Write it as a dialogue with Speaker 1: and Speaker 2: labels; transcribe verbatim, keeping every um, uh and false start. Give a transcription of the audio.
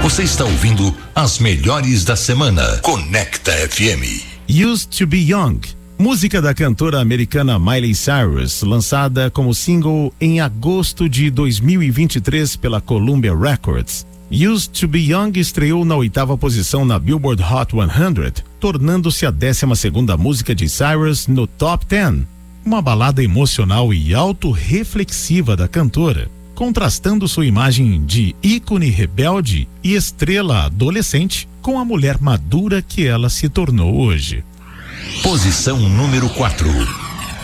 Speaker 1: Você está ouvindo as melhores da semana. Conecta F M.
Speaker 2: Used to Be Young, música da cantora americana Miley Cyrus, lançada como single em agosto de dois mil e vinte e três pela Columbia Records. Used to Be Young estreou na oitava posição na Billboard Hot cem, tornando-se a décima segunda música de Cyrus no Top dez. Uma balada emocional e autorreflexiva da cantora, contrastando sua imagem de ícone rebelde e estrela adolescente com a mulher madura que ela se tornou hoje.
Speaker 1: Posição número quatro.